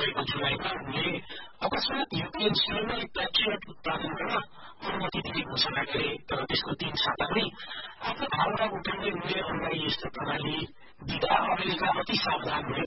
गएको जुलाईमा उनले अकस्मात युपिएनसीले नै प्याट्रियट उत्पादन गर्न अनुमति दिने घोषणा गरे। तर त्यसको 3 सातामै आफ्नो भावना उठाउने उनले अङ्गाई यस्तो प्रणाली दिँदा अमेरिका अति सावधान भयो।